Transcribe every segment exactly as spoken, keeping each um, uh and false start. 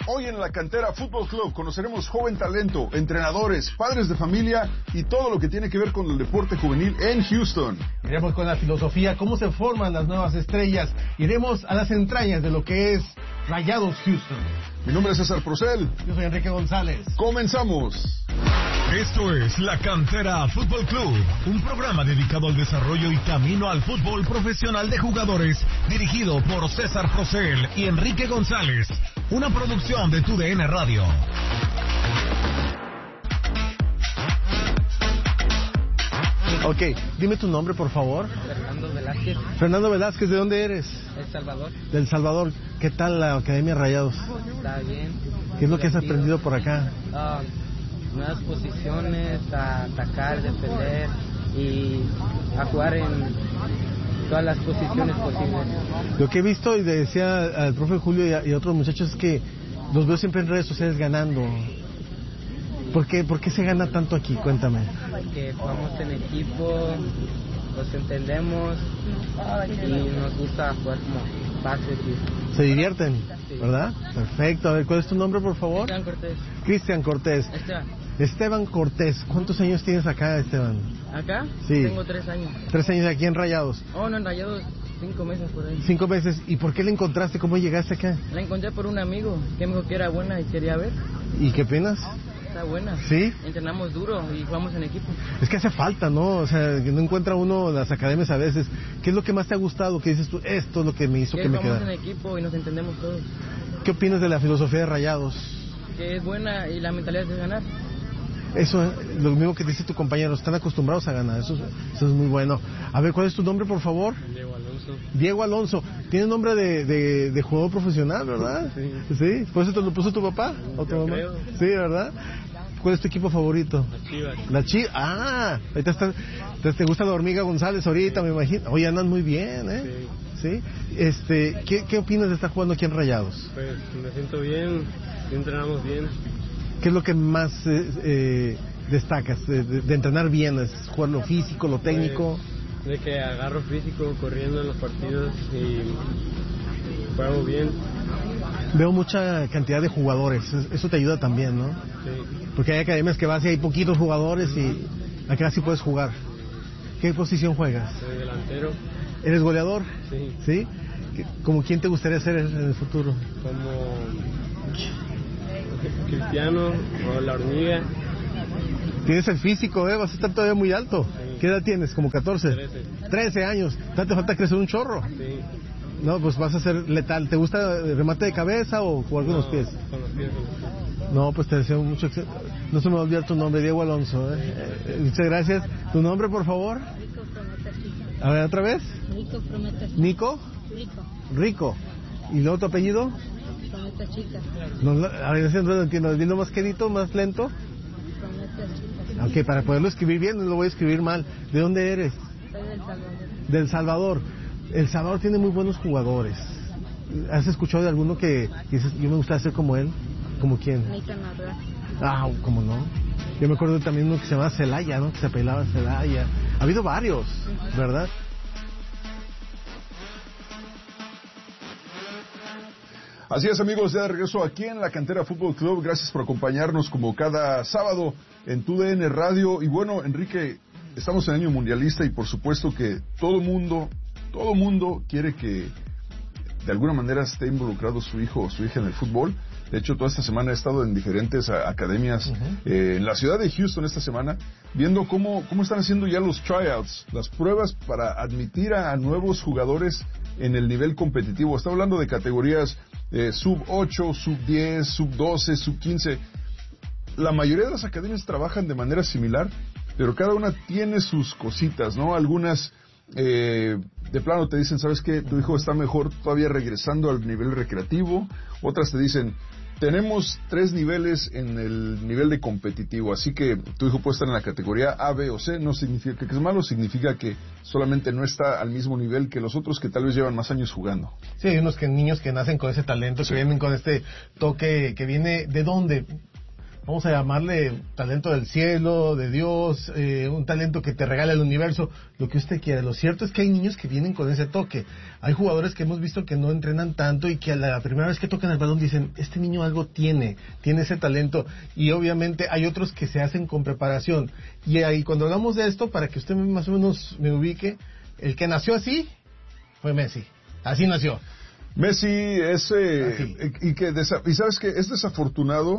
Hoy en la Cantera Fútbol Club conoceremos joven talento, entrenadores, padres de familia y todo lo que tiene que ver con el deporte juvenil en Houston. Iremos con la filosofía, cómo se forman las nuevas estrellas. Iremos a las entrañas de lo que es Rayados Houston. Mi nombre es César Procel. Yo soy Enrique González. ¡Comenzamos! Esto es La Cantera Fútbol Club, un programa dedicado al desarrollo y camino al fútbol profesional de jugadores, dirigido por César Procel y Enrique González. Una producción de Tu D N Radio. Ok, dime tu nombre, por favor. Fernando Velázquez. Fernando Velázquez, ¿de dónde eres? El Salvador. Del Salvador. ¿Qué tal la Academia Rayados? Está bien. ¿Qué es lo que has aprendido por acá? Uh, nuevas posiciones, a atacar, defender y a jugar en todas las posiciones posibles. Lo que he visto, y le decía al profe Julio y a, y a otros muchachos, es que los veo siempre en redes sociales ganando. ¿Por qué, ¿Por qué se gana tanto aquí? Cuéntame. Que jugamos en equipo, nos entendemos y nos gusta jugar como pases. Y... ¿Se divierten? Sí. ¿Verdad? Perfecto. A ver, ¿cuál es tu nombre, por favor? Cristian Cortés. Cristian Cortés. Esteban. Esteban Cortés. ¿Cuántos años tienes acá, Esteban? ¿Acá? Sí. Tengo tres años. Tres años aquí en Rayados. Oh, no, en Rayados, cinco meses por ahí. Cinco meses. ¿Y por qué la encontraste? ¿Cómo llegaste acá? La encontré por un amigo que me dijo que era buena y quería ver. ¿Y qué opinas? Está buena. ¿Sí? Entrenamos duro y jugamos en equipo. Es que hace falta, ¿no? O sea, que no encuentra uno las academias a veces. ¿Qué es lo que más te ha gustado? ¿Qué dices tú? Esto es lo que me hizo Que que me jugamos quedara. en equipo y nos entendemos todos. ¿Qué opinas de la filosofía de Rayados? Que es buena y la mentalidad es ganar. Eso, lo mismo que dice tu compañero, están acostumbrados a ganar, eso, eso es muy bueno. A ver, ¿cuál es tu nombre, por favor? Diego Alonso. Diego Alonso. Tiene nombre de, de, de jugador profesional, ¿verdad? Sí. ¿Sí? ¿Por eso te lo puso tu papá? ¿O tu mamá? Creo. Sí, ¿verdad? ¿Cuál es tu equipo favorito? Las Chivas. La Chivas. Ah, ahorita estás, te, te gusta la hormiga González ahorita, me imagino. Oye, andan muy bien, ¿eh? Sí. ¿Sí? Este, ¿qué, ¿Qué opinas de estar jugando aquí en Rayados? Pues me siento bien, entrenamos bien. ¿Qué es lo que más eh, eh, destacas de, de, de entrenar bien? ¿Es jugar lo físico, lo técnico? Pues, de que agarro físico corriendo en los partidos y juego bien. Veo mucha cantidad de jugadores, eso te ayuda también, ¿no? Sí. Porque hay academias que vas y hay poquitos jugadores y acá sí puedes jugar. ¿Qué posición juegas? Soy delantero. ¿Eres goleador? Sí. ¿Sí? ¿Como quién te gustaría ser en el futuro? Como Cristiano o la hormiga. Tienes el físico, ¿eh? Vas a estar todavía muy alto. Sí. ¿Qué edad tienes? ¿Como catorce? trece. trece años. ¿Te falta crecer un chorro? Sí. No, pues vas a ser letal. ¿Te gusta el remate de cabeza o jugar con No, los pies? Con los pies. Con los pies. No, pues te deseo mucho éxito. No se me va a olvidar tu nombre, Diego Alonso. ¿eh? Eh, muchas gracias. ¿Tu nombre, por favor? Rico Promete Chica. A ver, otra vez. Rico Promete Chica. ¿Nico? Rico Rico. ¿Y luego tu apellido? Promete Chica. No, a ver, no lo entiendo. Dilo más quedito, más lento. Promete Chica. Ok, para poderlo escribir bien, no lo voy a escribir mal. ¿De dónde eres? Soy del Salvador. Del Salvador. El Salvador tiene muy buenos jugadores. ¿Has escuchado de alguno que dices, yo me gustaría ser como él? ¿Como quién? Nathan Arra. Ah, ¿cómo no? Yo me acuerdo también uno que se llamaba Celaya, ¿no? Que se apelaba Celaya. Ha habido varios, ¿verdad? Así es, amigos, ya de regreso aquí en la Cantera Fútbol Club. Gracias por acompañarnos como cada sábado en Tu D N Radio. Y bueno, Enrique, estamos en año mundialista y por supuesto que todo mundo, todo mundo quiere que de alguna manera esté involucrado su hijo o su hija en el fútbol. De hecho, toda esta semana he estado en diferentes a, academias uh-huh. eh, en la ciudad de Houston esta semana, viendo cómo, cómo están haciendo ya los tryouts, las pruebas para admitir a, a nuevos jugadores en el nivel competitivo. Está hablando de categorías eh, sub ocho, sub diez, sub doce, sub quince. La mayoría de las academias trabajan de manera similar, pero cada una tiene sus cositas, ¿no? Algunas eh, de plano te dicen, ¿sabes qué? Tu hijo está mejor todavía regresando al nivel recreativo. Otras te dicen, tenemos tres niveles en el nivel de competitivo, así que tu hijo puede estar en la categoría A, B o C. No significa que es malo, significa que solamente no está al mismo nivel que los otros que tal vez llevan más años jugando. Sí, hay unos que, niños que nacen con ese talento, sí. que vienen con este toque, que viene, ¿de dónde? vamos a llamarle talento del cielo, de Dios, eh, un talento que te regala el universo, lo que usted quiera. Lo cierto es que hay niños que vienen con ese toque. Hay jugadores que hemos visto que no entrenan tanto y que a la primera vez que tocan el balón dicen, este niño algo tiene, tiene ese talento. Y obviamente hay otros que se hacen con preparación. Y ahí cuando hablamos de esto, para que usted más o menos me ubique, el que nació así fue Messi. Así nació. Messi es... Eh, y, que desa- y sabes que es desafortunado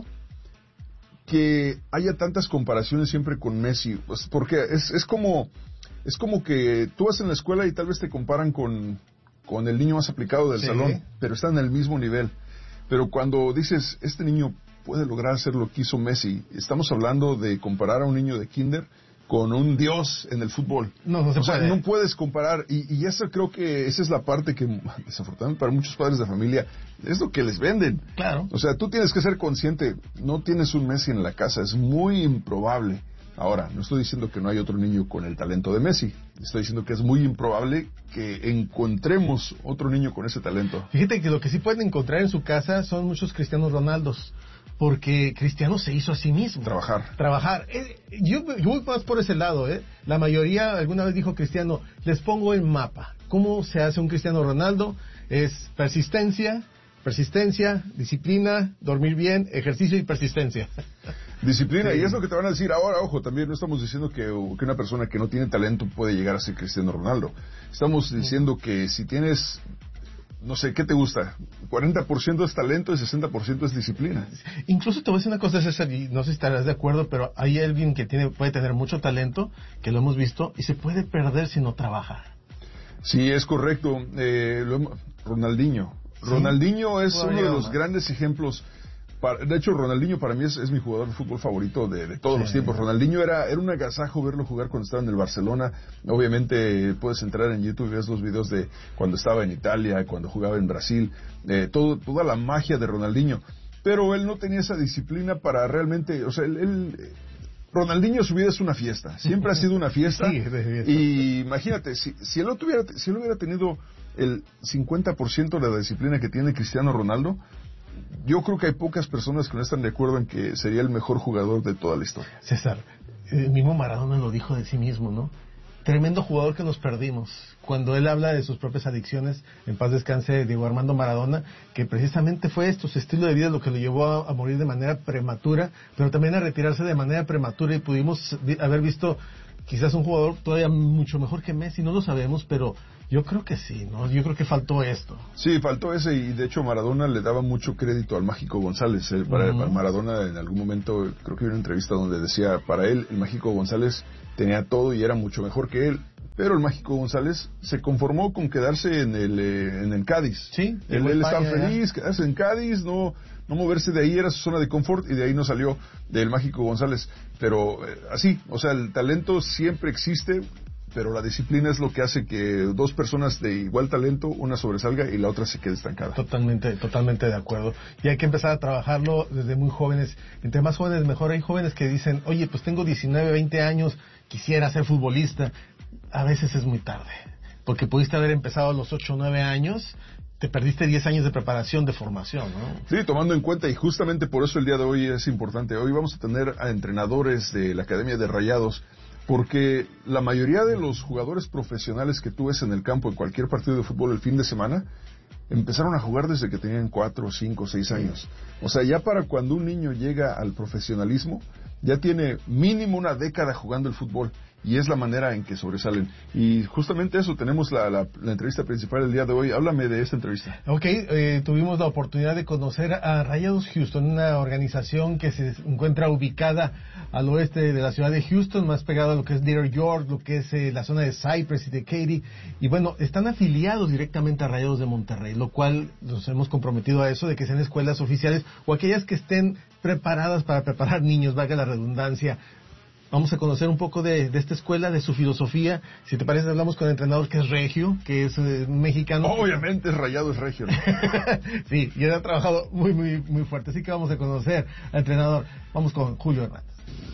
que haya tantas comparaciones siempre con Messi, pues porque es, es como es como que tú vas en la escuela y tal vez te comparan con, con el niño más aplicado del sí. salón, pero están en el mismo nivel. Pero cuando dices, este niño puede lograr hacer lo que hizo Messi, estamos hablando de comparar a un niño de kinder con un dios en el fútbol. No, no se o sea, puede. no puedes comparar. Y, y esa creo que esa es la parte que, desafortunadamente para muchos padres de familia, es lo que les venden. Claro. O sea, tú tienes que ser consciente, no tienes un Messi en la casa, es muy improbable. Ahora, no estoy diciendo que no hay otro niño con el talento de Messi, estoy diciendo que es muy improbable que encontremos otro niño con ese talento. Fíjate que lo que sí pueden encontrar en su casa son muchos Cristianos Ronaldos, porque Cristiano se hizo a sí mismo. Trabajar. Trabajar. Eh, yo, yo voy más por ese lado, ¿eh? La mayoría, alguna vez dijo Cristiano, les pongo el mapa. ¿Cómo se hace un Cristiano Ronaldo? Es persistencia, persistencia, disciplina, dormir bien, ejercicio y persistencia. Disciplina, Sí. y es lo que te van a decir. Ahora, ojo, también no estamos diciendo que, que una persona que no tiene talento puede llegar a ser Cristiano Ronaldo. Estamos diciendo que si tienes, no sé, ¿qué te gusta? cuarenta por ciento es talento y sesenta por ciento es disciplina. Incluso te voy a decir una cosa, César, y no sé si estarás de acuerdo, pero hay alguien que tiene, puede tener mucho talento, que lo hemos visto, y se puede perder si no trabaja. Sí, es correcto. Eh, lo, Ronaldinho. ¿Sí? Ronaldinho es Todavía uno de los más. grandes ejemplos. Para, de hecho, Ronaldinho para mí es, es mi jugador de fútbol favorito de, de todos Sí. los tiempos. Ronaldinho era, era un agasajo verlo jugar cuando estaba en el Barcelona. Obviamente puedes entrar en YouTube y ves los videos de cuando estaba en Italia, cuando jugaba en Brasil, eh, todo, toda la magia de Ronaldinho. Pero él no tenía esa disciplina para realmente, o sea, él... él Ronaldinho, su vida es una fiesta, siempre ha sido una fiesta. Sí, de fiesta. Y imagínate, si, si, él no tuviera, si él hubiera tenido el cincuenta por ciento de la disciplina que tiene Cristiano Ronaldo, yo creo que hay pocas personas que no están de acuerdo en que sería el mejor jugador de toda la historia. César, el mismo Maradona lo dijo de sí mismo, ¿no? Tremendo jugador que nos perdimos. Cuando él habla de sus propias adicciones, en paz descanse Diego Armando Maradona, que precisamente fue esto, su estilo de vida lo que lo llevó a, a morir de manera prematura, pero también a retirarse de manera prematura, y pudimos vi, haber visto quizás un jugador todavía mucho mejor que Messi, no lo sabemos, pero yo creo que sí, ¿no? Yo creo que faltó esto. Sí, faltó ese, y de hecho Maradona le daba mucho crédito al Mágico González. Él, para, Uh-huh. para Maradona en algún momento, creo que había una entrevista donde decía, para él el Mágico González tenía todo y era mucho mejor que él. Pero el Mágico González se conformó con quedarse en el, eh, en el Cádiz. Sí, Él, él estaba feliz, quedarse en Cádiz, no, no moverse de ahí, era su zona de confort, y de ahí no salió del Mágico González. Pero eh, así, o sea, el talento siempre existe, pero la disciplina es lo que hace que dos personas de igual talento, una sobresalga y la otra se quede estancada. Totalmente, totalmente de acuerdo. Y hay que empezar a trabajarlo desde muy jóvenes. Entre más jóvenes mejor. Hay jóvenes que dicen, oye, pues tengo diecinueve, veinte años, quisiera ser futbolista. A veces es muy tarde, porque pudiste haber empezado a los ocho o nueve años, te perdiste diez años de preparación, de formación, ¿no? Sí, tomando en cuenta, y justamente por eso el día de hoy es importante. Hoy vamos a tener a entrenadores de la Academia de Rayados, porque la mayoría de los jugadores profesionales que tú ves en el campo en cualquier partido de fútbol el fin de semana empezaron a jugar desde que tenían cuatro, cinco, seis años. O sea, ya para cuando un niño llega al profesionalismo, ya tiene mínimo una década jugando el fútbol, y es la manera en que sobresalen. Y justamente eso, tenemos la, la, la entrevista principal del día de hoy. Háblame de esta entrevista. Ok, eh, tuvimos la oportunidad de conocer a Rayados Houston, una organización que se encuentra ubicada al oeste de la ciudad de Houston, más pegado a lo que es Little York, lo que es eh, la zona de Cypress y de Katy. Y bueno, están afiliados directamente a Rayados de Monterrey, lo cual nos hemos comprometido a eso, de que sean escuelas oficiales o aquellas que estén preparadas para preparar niños, valga la redundancia. Vamos a conocer un poco de, de esta escuela, de su filosofía. Si te parece, hablamos con el entrenador que es regio, que es eh, mexicano. Obviamente es Rayado, es regio, ¿no? Sí, y él ha trabajado muy, muy, muy fuerte. Así que vamos a conocer al entrenador. Vamos con Julio Hernández.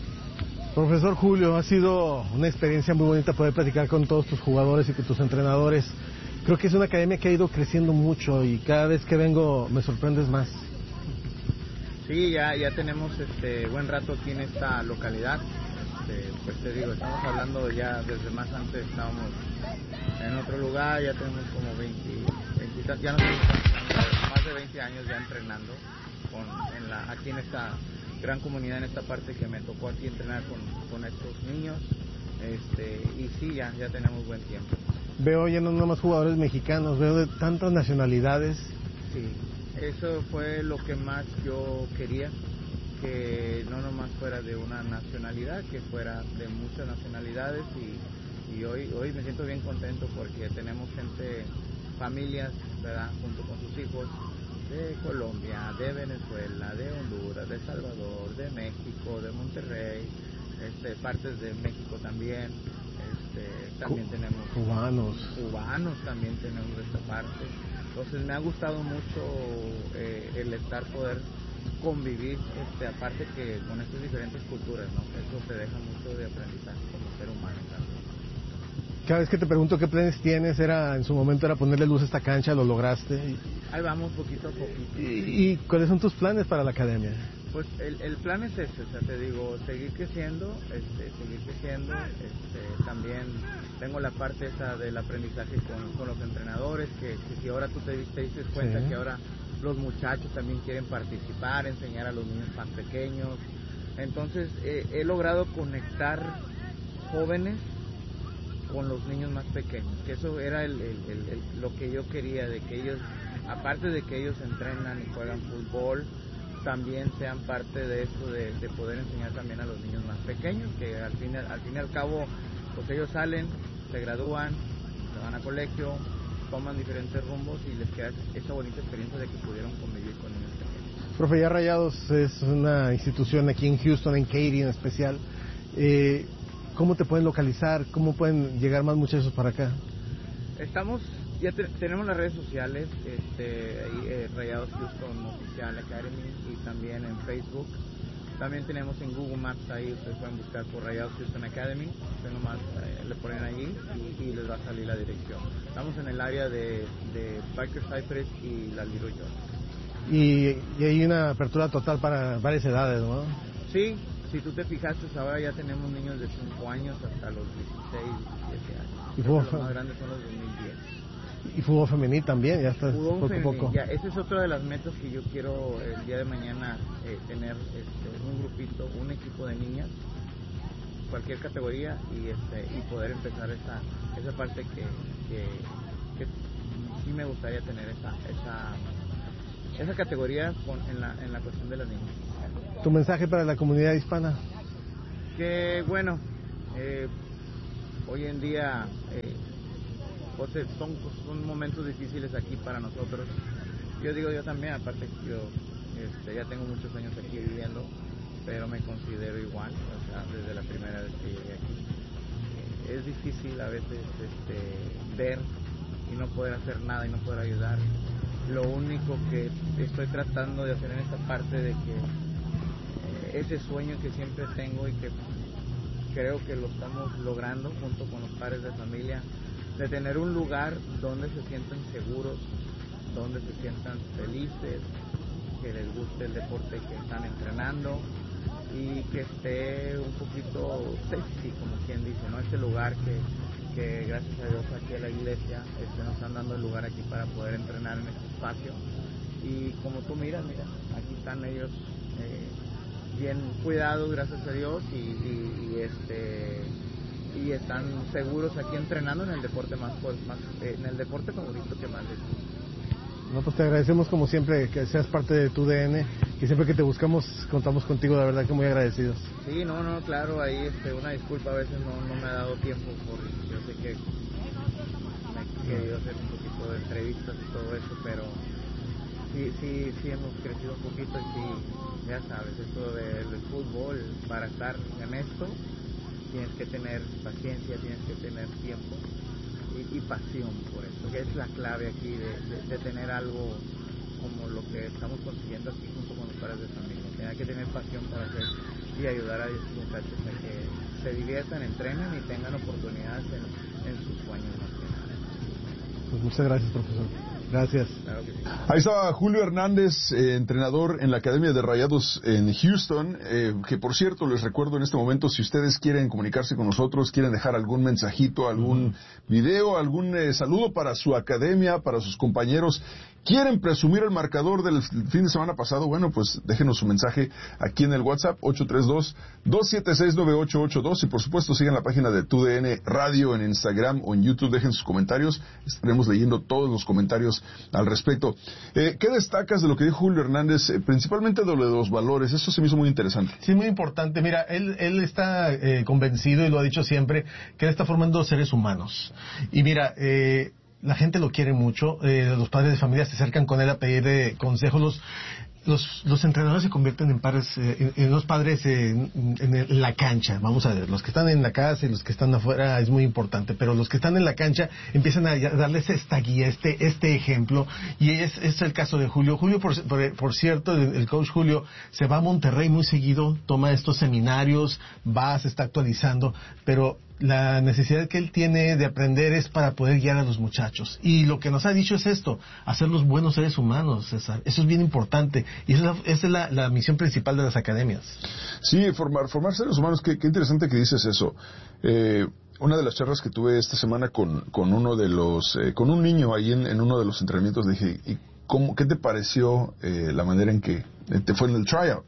Profesor Julio, ha sido una experiencia muy bonita poder platicar con todos tus jugadores y con tus entrenadores. Creo que es una academia que ha ido creciendo mucho y cada vez que vengo me sorprendes más. Sí, Sí, ya, ya tenemos este buen rato aquí en esta localidad. Este, pues te digo, estamos hablando ya desde más antes, estábamos en otro lugar, ya tenemos como veinte, veinte ya no tenemos más de veinte años ya entrenando con, en la, aquí en esta gran comunidad, en esta parte que me tocó aquí entrenar con, con estos niños. Este, y sí, ya, ya tenemos buen tiempo. Veo ya no nomás jugadores mexicanos, veo de tantas nacionalidades. Sí, eso fue lo que más yo quería, que no nomás fuera de una nacionalidad, que fuera de muchas nacionalidades, y, y hoy, hoy me siento bien contento porque tenemos gente, familias, ¿verdad?, junto con sus hijos, de Colombia, de Venezuela, de Honduras, de Salvador, de México, de Monterrey, este, partes de México también, este, también Cu- tenemos cubanos. cubanos también tenemos de esta parte. Entonces me ha gustado mucho eh, el estar, poder convivir, este, aparte que con estas diferentes culturas, ¿no? Eso te deja mucho de aprendizaje como ser humano también. Cada vez que te pregunto qué planes tienes, era en su momento era ponerle luz a esta cancha, lo lograste. Ahí vamos poquito a poquito. ¿Y, y cuáles son tus planes para la academia? Pues el, el plan es ese, o sea, te digo, seguir creciendo, este, seguir creciendo, este, también tengo la parte esa del aprendizaje con, con los entrenadores, que, que si ahora tú te, te dices cuenta Sí. que ahora los muchachos también quieren participar, enseñar a los niños más pequeños, entonces eh, he logrado conectar jóvenes con los niños más pequeños, que eso era el, el, el, el, lo que yo quería, de que ellos, aparte de que ellos entrenan y juegan fútbol, también sean parte de esto, de, de poder enseñar también a los niños más pequeños, que al fin, al fin y al cabo, pues ellos salen, se gradúan, se van a colegio, toman diferentes rumbos y les queda esa bonita experiencia de que pudieron convivir con niños pequeños. Profe, ya Rayados es una institución aquí en Houston, en Katy en especial. Eh, ¿Cómo te pueden localizar? ¿Cómo pueden llegar más muchachos para acá? Estamos, ya te, tenemos las redes sociales, este, ahí, eh, Rayados Houston Oficial Academy, y también en Facebook. También tenemos en Google Maps, ahí ustedes pueden buscar por Rayados Houston Academy, ustedes nomás eh, le ponen allí y, y les va a salir la dirección. Estamos en el área de, de Biker Cypress y la Little York. Y, y hay una apertura total para varias edades, ¿no? Sí, si tú te fijaste, ahora ya tenemos niños de cinco años hasta los dieciséis, diecisiete años. Y fútbol, los más grandes son los dos mil diez. Y fútbol femenil también, ya está Fútbol poco femenil, a poco. ya, esa es otra de las metas que yo quiero el día de mañana, eh, tener este, un grupito, un equipo de niñas, cualquier categoría, y este y poder empezar esa esa parte que, que, que sí me gustaría tener esa esa esa categoría con, en la en la cuestión de las niñas. ¿Tu mensaje para la comunidad hispana? Que bueno, eh, hoy en día eh, pues son, son momentos difíciles aquí para nosotros. Yo digo yo también, aparte yo este, ya tengo muchos años aquí viviendo, pero me considero igual, o sea, desde la primera vez que llegué aquí. Eh, es difícil a veces este, ver y no poder hacer nada y no poder ayudar. Lo único que estoy tratando de hacer en esta parte de que eh, ese sueño que siempre tengo y que creo que lo estamos logrando junto con los padres de familia, de tener un lugar donde se sientan seguros, donde se sientan felices, que les guste el deporte que están entrenando y que esté un poquito sexy, como quien dice, ¿no? Este lugar que, que gracias a Dios aquí a la iglesia este, nos están dando el lugar aquí para poder entrenar en este espacio. Y como tú miras, mira, aquí están ellos eh, bien cuidados, gracias a Dios, y, y, y este y están seguros aquí entrenando en el deporte más, más eh, en el deporte favorito que más les gusta. No, pues te agradecemos como siempre que seas parte de tu D N, y siempre que te buscamos contamos contigo, la verdad que muy agradecidos. Sí, no, no, claro, ahí este, una disculpa, a veces no, no me ha dado tiempo, porque yo sé que me he querido hacer un poquito de entrevistas y todo eso, pero sí, sí, sí hemos crecido un poquito y sí, ya sabes, esto del, del fútbol, para estar en esto, tienes que tener paciencia, tienes que tener tiempo y, y pasión por esto, que es la clave aquí de, de, de tener algo como lo que estamos consiguiendo aquí junto con los padres de familia. Hay que tener pasión para hacer y ayudar a estos muchachos a que se diviertan, entrenen y tengan oportunidades en, en sus sueños más que nada. Pues muchas gracias, profesor. Gracias. Claro que sí. Ahí estaba Julio Hernández, eh, entrenador en la Academia de Rayados en Houston, eh, que por cierto les recuerdo en este momento, si ustedes quieren comunicarse con nosotros, quieren dejar algún mensajito, algún uh-huh. video, algún eh, saludo para su academia, para sus compañeros, quieren presumir el marcador del fin de semana pasado, bueno, pues déjenos su mensaje aquí en el WhatsApp ocho tres dos, dos siete seis, nueve ocho ocho dos y por supuesto sigan la página de T U D N Radio en Instagram o en YouTube, dejen sus comentarios, estaremos leyendo todos los comentarios al respecto. Eh, ¿Qué destacas de lo que dijo Julio Hernández, eh, principalmente de lo de los valores? Eso se me hizo muy interesante. Sí, muy importante. Mira, él, él está eh, convencido y lo ha dicho siempre que él está formando seres humanos. Y mira, eh, la gente lo quiere mucho, eh, los padres de familia se acercan con él a pedir eh, consejos, los, los, los entrenadores se convierten en padres, eh, en, en los padres eh, en, en la cancha, vamos a ver, los que están en la casa y los que están afuera es muy importante, pero los que están en la cancha empiezan a darles esta guía, este, este ejemplo, y es, es el caso de Julio. Julio, por, por, por cierto, el, el coach Julio se va a Monterrey muy seguido, toma estos seminarios, va, se está actualizando, pero la necesidad que él tiene de aprender es para poder guiar a los muchachos. Y lo que nos ha dicho es esto, hacerlos buenos seres humanos, César. Eso es bien importante. Y esa es la, esa es la, la misión principal de las academias. Sí, formar, formar seres humanos. Qué, qué interesante que dices eso. Eh, una de las charlas que tuve esta semana con, con uno de los, eh, con un niño ahí en, en uno de los entrenamientos, le dije, ¿y cómo, qué te pareció eh, la manera en que te fue en el tryout?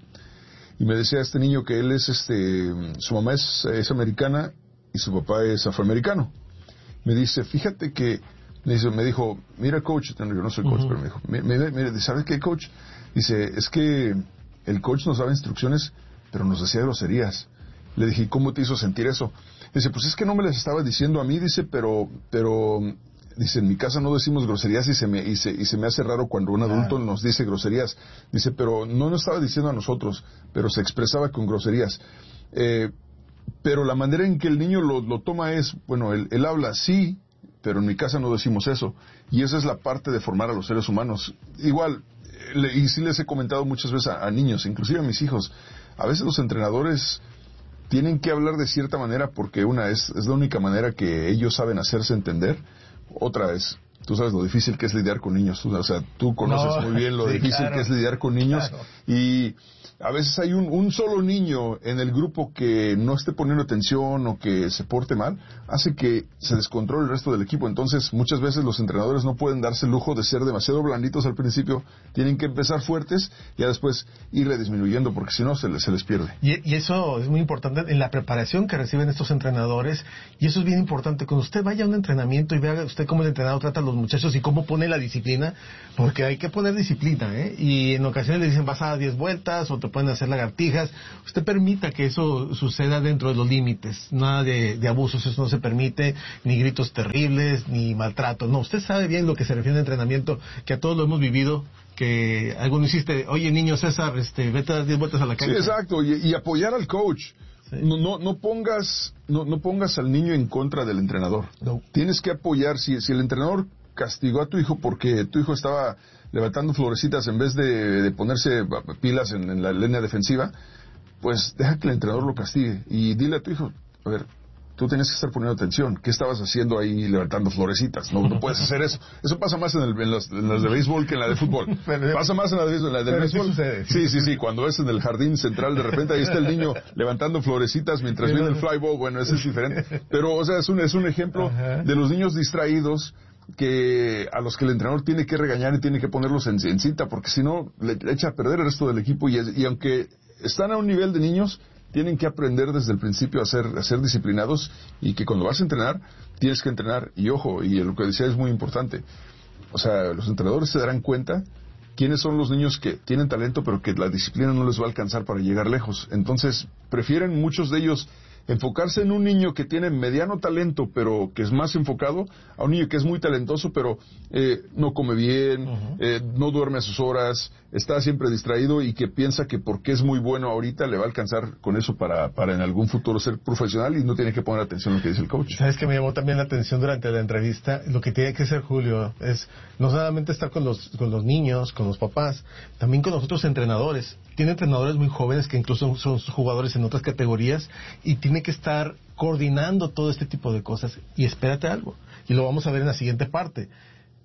Y me decía este niño que él es, este, su mamá es, es americana y su papá es afroamericano. Me dice, fíjate que, me, dice, me dijo, mira coach, yo no soy coach, uh-huh. pero me dijo, mira, mira, ¿sabes qué coach? Dice, es que el coach nos daba instrucciones, pero nos decía groserías. Le dije, ¿cómo te hizo sentir eso? Dice, pues es que no me las estaba diciendo a mí, dice, pero, pero, dice, en mi casa no decimos groserías y se me, y se, y se me hace raro cuando un adulto nos dice groserías. Dice, pero no nos estaba diciendo a nosotros, pero se expresaba con groserías. Eh, Pero la manera en que el niño lo, lo toma es, bueno, él, él habla sí, pero en mi casa no decimos eso. Y esa es la parte de formar a los seres humanos. Igual, le, y sí les he comentado muchas veces a, a niños, inclusive a mis hijos, a veces los entrenadores tienen que hablar de cierta manera porque una es, es la única manera que ellos saben hacerse entender. Otra es, tú sabes lo difícil que es lidiar con niños. Tú, o sea, tú conoces no, muy bien lo sí, difícil claro. que es lidiar con niños. Claro. Y a veces hay un, un solo niño en el grupo que no esté poniendo atención o que se porte mal, hace que se descontrole el resto del equipo. Entonces, muchas veces los entrenadores no pueden darse el lujo de ser demasiado blanditos al principio. Tienen que empezar fuertes y ya después irle disminuyendo, porque si no, se les, se les pierde. Y, y eso es muy importante en la preparación que reciben estos entrenadores. Y eso es bien importante. Cuando usted vaya a un entrenamiento y vea usted cómo el entrenador trata a los muchachos y cómo pone la disciplina, porque hay que poner disciplina, ¿eh? Y en ocasiones le dicen, vas a dar diez vueltas o te pueden hacer lagartijas. Usted permita que eso suceda dentro de los límites. Nada de, de abusos, eso no se permite, ni gritos terribles, ni maltrato. No, usted sabe bien lo que se refiere a entrenamiento, que a todos lo hemos vivido, que alguno hiciste, oye niño César, este, vete a dar diez vueltas a la cancha. Sí, exacto, y, y apoyar al coach. Sí. No, no, no pongas, no, no pongas al niño en contra del entrenador. No. Tienes que apoyar, si, si el entrenador castigó a tu hijo porque tu hijo estaba levantando florecitas en vez de, de ponerse pilas en, en la línea defensiva, pues deja que el entrenador lo castigue y dile a tu hijo, a ver, tú tenías que estar poniendo atención, ¿qué estabas haciendo ahí levantando florecitas? No, no puedes hacer eso. Eso pasa más en, el, en, las, en las de béisbol que en la de fútbol. Pasa más en la de, en la de béisbol. Sí, sí, sí, cuando es en el jardín central, de repente ahí está el niño levantando florecitas mientras viene el fly ball, bueno, eso es diferente. Pero, o sea, es un, es un ejemplo Ajá. de los niños distraídos que a los que el entrenador tiene que regañar y tiene que ponerlos en, en cinta, porque si no, le, le echa a perder el resto del equipo y, y aunque están a un nivel de niños, tienen que aprender desde el principio a ser, a ser disciplinados y que cuando vas a entrenar, tienes que entrenar. Y ojo, y lo que decía es muy importante. O sea, los entrenadores se darán cuenta quiénes son los niños que tienen talento, pero que la disciplina no les va a alcanzar para llegar lejos. Entonces, prefieren muchos de ellos enfocarse en un niño que tiene mediano talento, pero que es más enfocado, a un niño que es muy talentoso, pero eh, no come bien, uh-huh. eh, no duerme a sus horas, está siempre distraído y que piensa que porque es muy bueno ahorita le va a alcanzar con eso para, para en algún futuro ser profesional y no tiene que poner atención a lo que dice el coach. ¿Sabes que me llamó también la atención durante la entrevista? Lo que tiene que hacer Julio es no solamente estar con los, con los niños, con los papás, también con los otros entrenadores. Tiene entrenadores muy jóvenes que incluso son jugadores en otras categorías y tiene que estar coordinando todo este tipo de cosas. Y espérate algo, y lo vamos a ver en la siguiente parte.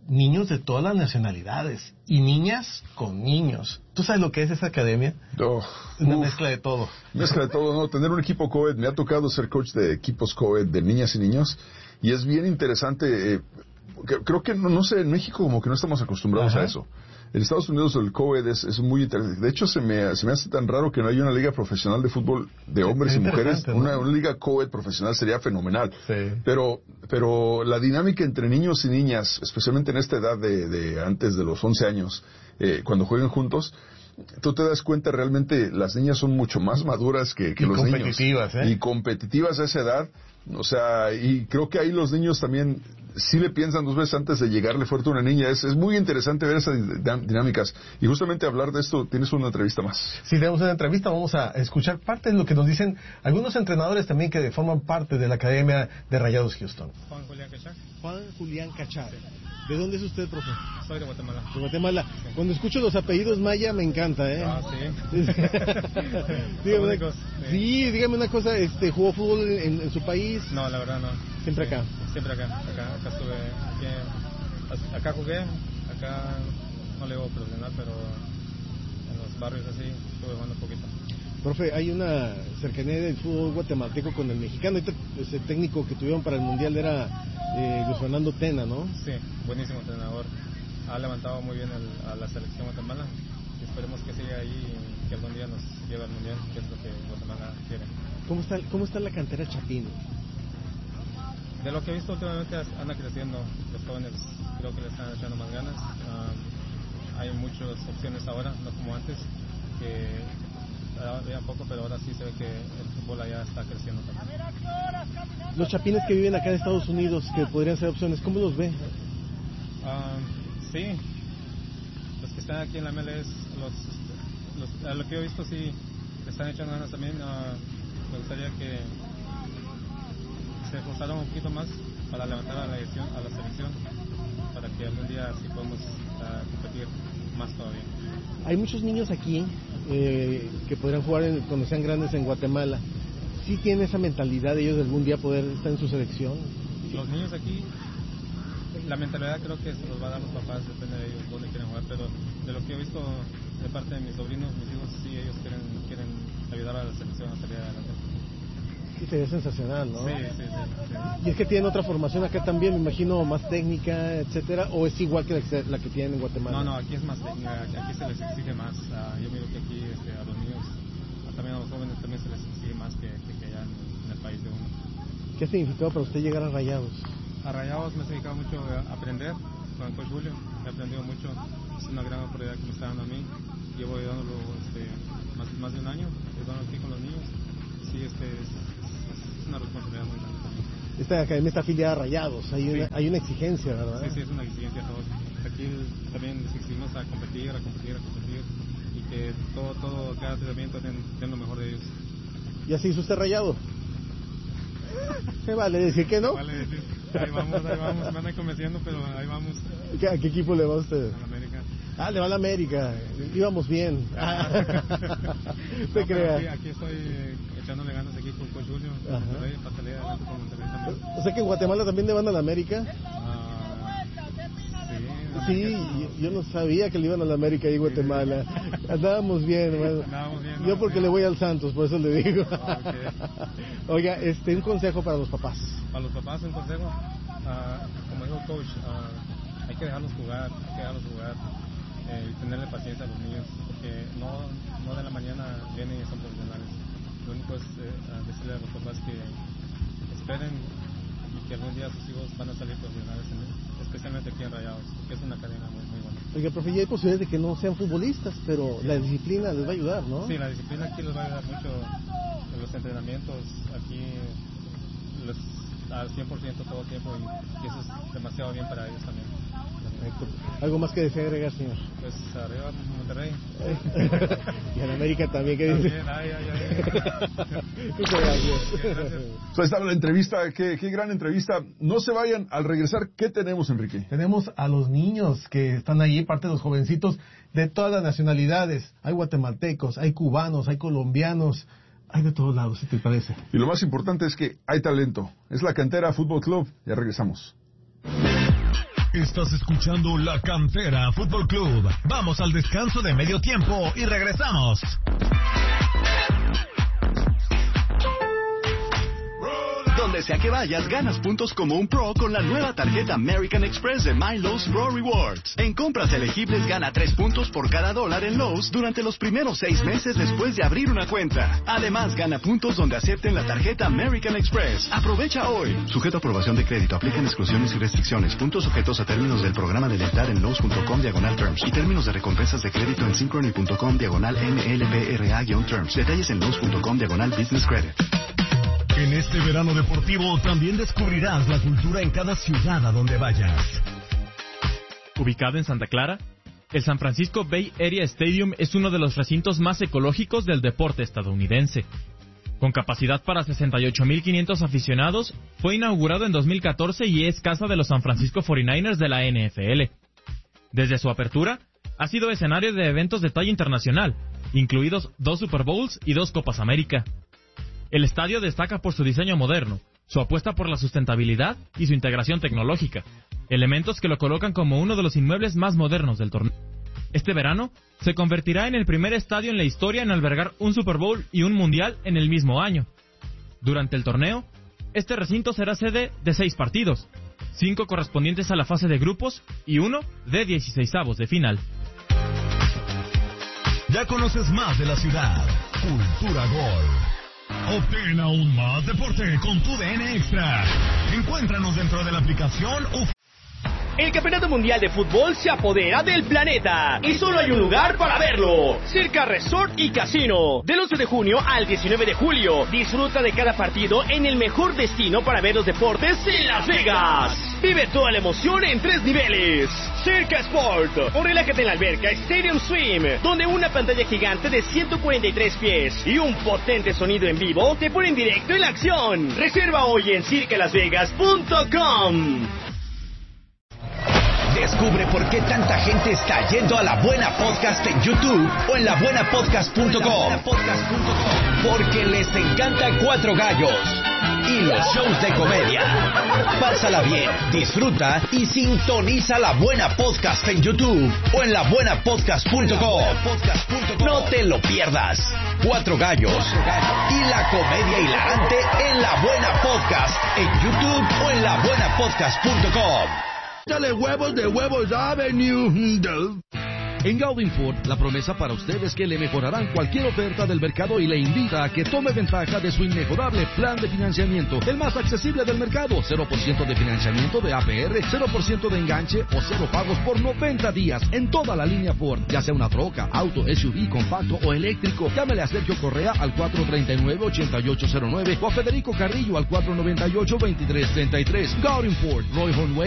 niños de todas las nacionalidades y niñas con niños. ¿Tú sabes lo que es esa academia? Oh, Una uf, mezcla de todo. Mezcla de todo, ¿no? Tener un equipo co-ed, me ha tocado ser coach de equipos co-ed de niñas y niños, y es bien interesante. Eh, que- creo que, no, no sé, en México como que no estamos acostumbrados Ajá. a eso. En Estados Unidos el co-ed es, es muy interesante. De hecho, se me, se me hace tan raro que no haya una liga profesional de fútbol de hombres y Sería mujeres. interesante, ¿no? Una, una liga co-ed profesional sería fenomenal. Sí. Pero, pero la dinámica entre niños y niñas, especialmente en esta edad de, de antes de los once años, eh, cuando juegan juntos, tú te das cuenta realmente las niñas son mucho más maduras que, que Y los niños. competitivas, ¿eh? Y competitivas a esa edad. O sea, y creo que ahí los niños también sí le piensan dos veces antes de llegarle fuerte a una niña. Es, es muy interesante ver esas di- dinámicas. Y justamente hablar de esto, tienes una entrevista más. Si tenemos una entrevista, vamos a escuchar parte de lo que nos dicen algunos entrenadores también que forman parte de la Academia de Rayados Houston. Juan Julián Quechá. Juan Julián Cachar. ¿De dónde es usted, profe? Soy de Guatemala. De Guatemala. Cuando escucho los apellidos maya me encanta, ¿eh? Ah, sí. dígame, Únicos, sí. sí. dígame una cosa, este, ¿jugó fútbol en, en su país? No, la verdad no. Siempre Sí, acá. Siempre acá. Acá, acá estuve. Aquí, acá jugué. Acá no le digo profesional, pero en los barrios así estuve jugando un poquito. Profe, hay una cercanía del fútbol guatemalteco con el mexicano. Ahorita, ese técnico que tuvieron para el Mundial era eh, Luis Fernando Tena, ¿no? Sí, buenísimo entrenador. Ha levantado muy bien el, a la selección Guatemala. Y esperemos que siga ahí y que algún día nos lleve al Mundial, que es lo que Guatemala quiere. ¿Cómo está, cómo está la cantera Chapín? De lo que he visto últimamente anda creciendo, los jóvenes creo que le están echando más ganas. Um, hay muchas opciones ahora, no como antes, que había poco, pero ahora sí se ve que el fútbol allá está creciendo también. Los chapines que viven acá en Estados Unidos, que podrían ser opciones, ¿cómo los ve? Um, sí, los que están aquí en la M L S, los, los, a lo que yo he visto sí le están echando ganas también. Uh, me gustaría que se esforzaran un poquito más para levantar a la, edición, a la selección, para que algún día sí podamos uh, competir más todavía. Hay muchos niños aquí eh, que podrían jugar en, cuando sean grandes en Guatemala. ¿Sí tienen esa mentalidad de ellos de algún día poder estar en su selección? Los niños aquí, la mentalidad creo que se los va a dar los papás, depende de ellos dónde quieren jugar, pero de lo que he visto de parte de mis sobrinos, mis hijos, sí, ellos quieren, quieren ayudar a la selección a salir adelante. Sí, sería sensacional, ¿no? Sí, sí, sí, sí. Y es que tienen otra formación acá también, me imagino, más técnica, etcétera, o es igual que la que, la que tienen en Guatemala. No, no, aquí es más técnica, aquí se les exige más. Uh, yo miro que aquí este, a los niños, también a los jóvenes también se les exige más que, que, que allá en, en el país de uno. ¿Qué ha significado para usted llegar a Rayados? A Rayados me ha significado mucho aprender con el coach Julio, he aprendido mucho, es una gran oportunidad que me está dando a mí. Llevo ayudándolo este, más, más de un año, ayudando aquí con los niños. Sí, este, es, es una responsabilidad muy grande también. Esta academia está afiliada a Rayados, hay, sí. una, hay una exigencia, ¿verdad? Sí, sí, es una exigencia a todos. Aquí también les exigimos a competir, a competir, a competir y que todo, todo, cada entrenamiento den, den lo mejor de ellos. ¿Ya se hizo usted Rayado? ¿Se vale decir que no? Vale decir, ahí vamos, ahí vamos, me andan convenciendo, pero ahí vamos. ¿A qué equipo le va usted? A la América. Ah, le va a la América, íbamos bien. No, crea. Aquí, aquí estoy echándole ganas aquí con Coach Julio, Monterrey, para salir adelante con Monterrey también. O sea que en Guatemala también le van a la América. Ah, sí, sí, yo no sabía que le iban a la América ahí en Guatemala. Andábamos bien, bueno. Andábamos bien. Yo porque bien. le voy al Santos, por eso le digo. Ah, okay. Oiga, este, un consejo para los papás. Para los papás un consejo, uh, como dijo el coach, uh, hay que dejarlos jugar, hay que dejarlos jugar. Eh, y tenerle paciencia a los niños, porque no, no de la mañana vienen y son profesionales. Lo único es eh, decirle a los papás que esperen y que algún día sus hijos van a salir profesionales, especialmente aquí en Rayados, que es una cadena muy, muy buena. Oiga, profe, ya hay posibilidades de que no sean futbolistas, pero la disciplina les va a ayudar, ¿no? Sí, la disciplina aquí les va a ayudar mucho en los entrenamientos, aquí los, al cien por ciento todo el tiempo, y, y eso es demasiado bien para ellos también. Perfecto. ¿Algo más que desea agregar, señor? Pues arriba Monterrey. Y en América también, ¿qué dice? También, ay, ay, ay. Muchas gracias. Gracias. Pues ahí estaba la entrevista, qué, qué gran entrevista. No se vayan, al regresar, ¿qué tenemos, Enrique? Tenemos a los niños que están allí, parte de los jovencitos de todas las nacionalidades. Hay guatemaltecos, hay cubanos, hay colombianos, hay de todos lados, si te parece. Y lo más importante es que hay talento. Es la Cantera Fútbol Club. Ya regresamos. Estás escuchando La Cantera Fútbol Club. Vamos al descanso de medio tiempo y regresamos. Donde sea que vayas, ganas puntos como un pro con la nueva tarjeta American Express de My Lowe's Pro Rewards. En compras elegibles, gana tres puntos por cada dólar en Lowe's durante los primeros seis meses después de abrir una cuenta. Además, gana puntos donde acepten la tarjeta American Express. Aprovecha hoy. Sujeto a aprobación de crédito. Aplican exclusiones y restricciones. Puntos sujetos a términos del programa de lealtad en Lowe's.com diagonal terms. Y términos de recompensas de crédito en Synchrony.com diagonal M L B R A-terms. Detalles en Lowe's.com diagonal business credit. En este verano deportivo también descubrirás la cultura en cada ciudad a donde vayas. Ubicado en Santa Clara, el San Francisco Bay Area Stadium es uno de los recintos más ecológicos del deporte estadounidense. Con capacidad para sesenta y ocho mil quinientos aficionados, fue inaugurado en dos mil catorce y es casa de los San Francisco cuarenta y nueve ers de la N F L. Desde su apertura, ha sido escenario de eventos de talla internacional, incluidos dos Super Bowls y dos Copas América. El estadio destaca por su diseño moderno, su apuesta por la sustentabilidad y su integración tecnológica, elementos que lo colocan como uno de los inmuebles más modernos del torneo. Este verano se convertirá en el primer estadio en la historia en albergar un Super Bowl y un Mundial en el mismo año. Durante el torneo, este recinto será sede de seis partidos, cinco correspondientes a la fase de grupos y uno de dieciseisavos de final. Ya conoces más de la ciudad. Cultura Gol. Obtén aún más deporte con tu D N Extra. Encuéntranos dentro de la aplicación U F. El Campeonato Mundial de Fútbol se apodera del planeta y solo hay un lugar para verlo: Circa Resort y Casino. Del once de junio al diecinueve de julio, disfruta de cada partido en el mejor destino para ver los deportes en Las Vegas. Vive toda la emoción en tres niveles. Circa Sport, o relájate en la alberca Stadium Swim, donde una pantalla gigante de ciento cuarenta y tres pies y un potente sonido en vivo te ponen directo en la acción. Reserva hoy en circa las vegas punto com. Descubre por qué tanta gente está yendo a La Buena Podcast en YouTube o en la buena podcast punto com. Porque les encanta Cuatro Gallos y los shows de comedia. Pásala bien, disfruta y sintoniza La Buena Podcast en YouTube o en la buena podcast punto com. No te lo pierdas. Cuatro Gallos y la comedia hilarante en La Buena Podcast en YouTube o en la buena podcast punto com. Dale huevos de Huevos Avenue. En Gaudin Ford, la promesa para usted es que le mejorarán cualquier oferta del mercado y le invita a que tome ventaja de su inmejorable plan de financiamiento, el más accesible del mercado. cero por ciento de financiamiento de A P R, cero por ciento de enganche o cero pagos por noventa días en toda la línea Ford, ya sea una troca, auto, S U V, compacto o eléctrico. Llámele a Sergio Correa al cuatro treinta y nueve, ochenta y ocho cero nueve o a Federico Carrillo al cuatro noventa y ocho, veintitrés treinta y tres. Gaudin Ford, Roy Hornway